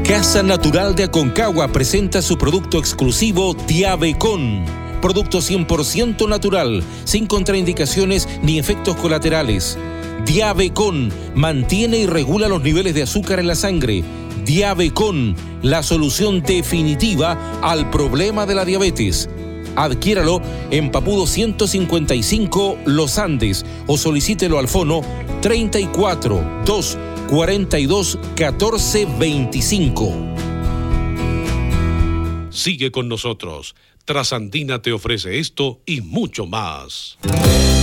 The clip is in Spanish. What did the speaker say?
Casa Natural de Aconcagua presenta su producto exclusivo Diabecon. Producto 100% natural, sin contraindicaciones ni efectos colaterales. Diabecon mantiene y regula los niveles de azúcar en la sangre. Diabecon, la solución definitiva al problema de la diabetes. Adquiéralo en Papudo 155 Los Andes o solicítelo al fono 34 2 42 14 25. Sigue con nosotros. Trasandina te ofrece esto y mucho más.